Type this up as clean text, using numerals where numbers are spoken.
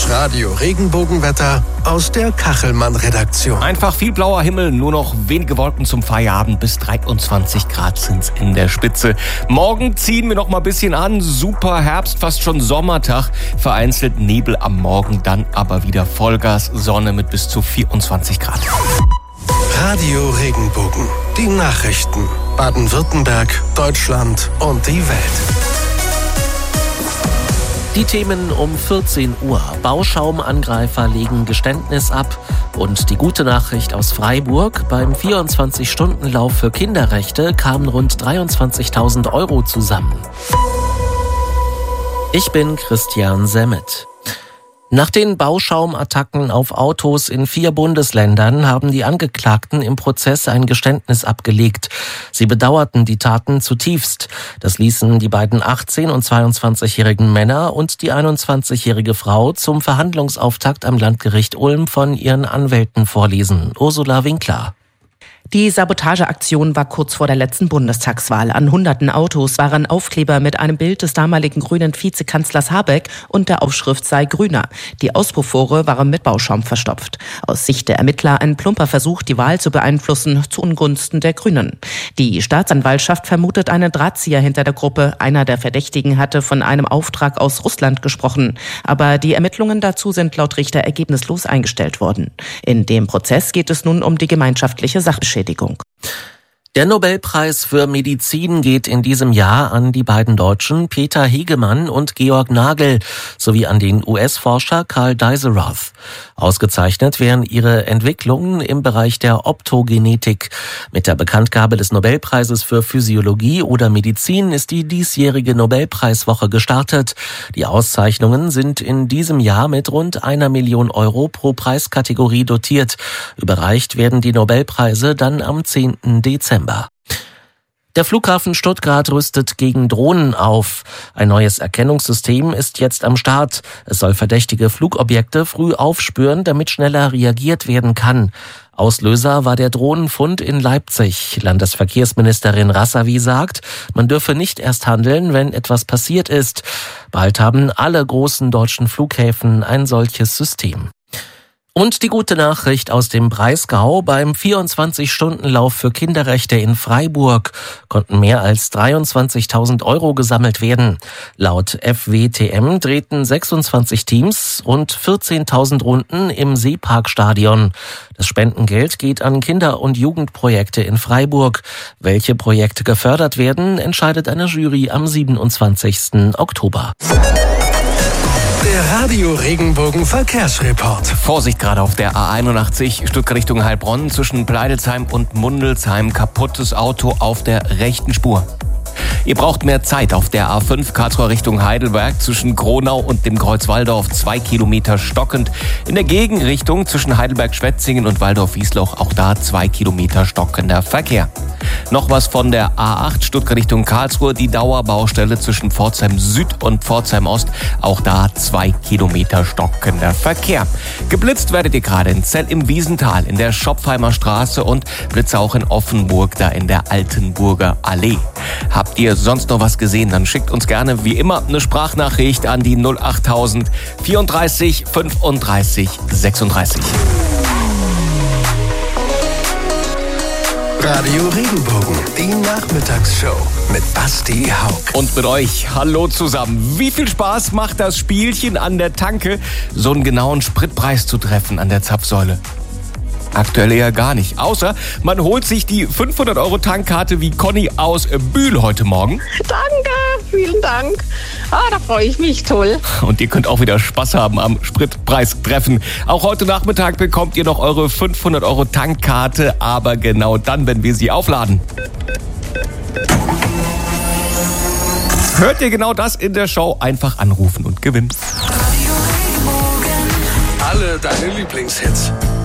Das Radio-Regenbogenwetter aus der Kachelmann-Redaktion. Einfach viel blauer Himmel, nur noch wenige Wolken zum Feierabend. Bis 23 Grad sind's in der Spitze. Morgen ziehen wir noch mal ein bisschen an. Super Herbst, fast schon Sommertag. Vereinzelt Nebel am Morgen, dann aber wieder Vollgas, Sonne mit bis zu 24 Grad. Radio Regenbogen. Die Nachrichten. Baden-Württemberg, Deutschland und die Welt. Die Themen um 14 Uhr. Bauschaumangreifer legen Geständnis ab. Und die gute Nachricht aus Freiburg. Beim 24-Stunden-Lauf für Kinderrechte kamen rund 23.000 Euro zusammen. Ich bin Christian Semmet. Nach den Bauschaumattacken auf Autos in 4 Bundesländern haben die Angeklagten im Prozess ein Geständnis abgelegt. Sie bedauerten die Taten zutiefst. Das ließen die beiden 18- und 22-jährigen Männer und die 21-jährige Frau zum Verhandlungsauftakt am Landgericht Ulm von ihren Anwälten vorlesen. Ursula Winkler. Die Sabotageaktion war kurz vor der letzten Bundestagswahl. An hunderten Autos waren Aufkleber mit einem Bild des damaligen grünen Vizekanzlers Habeck und der Aufschrift sei grüner. Die Auspuffrohre waren mit Bauschaum verstopft. Aus Sicht der Ermittler ein plumper Versuch, die Wahl zu beeinflussen, zu Ungunsten der Grünen. Die Staatsanwaltschaft vermutet einen Drahtzieher hinter der Gruppe. Einer der Verdächtigen hatte von einem Auftrag aus Russland gesprochen. Aber die Ermittlungen dazu sind laut Richter ergebnislos eingestellt worden. In dem Prozess geht es nun um die gemeinschaftliche Sachbeschädigung. Der Nobelpreis für Medizin geht in diesem Jahr an die beiden Deutschen Peter Hegemann und Georg Nagel sowie an den US-Forscher Carl Deisseroth. Ausgezeichnet werden ihre Entwicklungen im Bereich der Optogenetik. Mit der Bekanntgabe des Nobelpreises für Physiologie oder Medizin ist die diesjährige Nobelpreiswoche gestartet. Die Auszeichnungen sind in diesem Jahr mit rund 1 Million Euro pro Preiskategorie dotiert. Überreicht werden die Nobelpreise dann am 10. Dezember. Der Flughafen Stuttgart rüstet gegen Drohnen auf. Ein neues Erkennungssystem ist jetzt am Start. Es soll verdächtige Flugobjekte früh aufspüren, damit schneller reagiert werden kann. Auslöser war der Drohnenfund in Leipzig. Landesverkehrsministerin Rasavi sagt, man dürfe nicht erst handeln, wenn etwas passiert ist. Bald haben alle großen deutschen Flughäfen ein solches System. Und die gute Nachricht aus dem Breisgau: Beim 24-Stunden-Lauf für Kinderrechte in Freiburg konnten mehr als 23.000 Euro gesammelt werden. Laut FWTM drehten 26 Teams rund 14.000 Runden im Seeparkstadion. Das Spendengeld geht an Kinder- und Jugendprojekte in Freiburg. Welche Projekte gefördert werden, entscheidet eine Jury am 27. Oktober. Der Radio Regenbogen Verkehrsreport. Vorsicht gerade auf der A81 Stuttgart Richtung Heilbronn zwischen Pleidelsheim und Mundelsheim. Kaputtes Auto auf der rechten Spur. Ihr braucht mehr Zeit auf der A5 Karlsruhe Richtung Heidelberg zwischen Kronau und dem Kreuz Walldorf. 2 Kilometer stockend. In der Gegenrichtung zwischen Heidelberg-Schwetzingen und Walldorf-Wiesloch auch da 2 Kilometer stockender Verkehr. Noch was von der A8 Stuttgart Richtung Karlsruhe, die Dauerbaustelle zwischen Pforzheim Süd und Pforzheim Ost. Auch da 2 Kilometer stockender Verkehr. Geblitzt werdet ihr gerade in Zell im Wiesental, in der Schopfheimer Straße und Blitze auch in Offenburg, da in der Altenburger Allee. Habt ihr sonst noch was gesehen, dann schickt uns gerne wie immer eine Sprachnachricht an die 08000 34 35 36. Radio Regenbogen, die Nachmittagsshow mit Basti Haug. Und mit euch, hallo zusammen. Wie viel Spaß macht das Spielchen an der Tanke, so einen genauen Spritpreis zu treffen an der Zapfsäule? Aktuell eher gar nicht. Außer man holt sich die 500 Euro Tankkarte wie Conny aus Bühl heute Morgen. Danke, vielen Dank. Da freue ich mich, toll. Und ihr könnt auch wieder Spaß haben am Spritpreistreffen. Auch heute Nachmittag bekommt ihr noch eure 500 Euro Tankkarte, aber genau dann, wenn wir sie aufladen. Hört ihr genau das in der Show? Einfach anrufen und gewinnen. Alle deine Lieblingshits.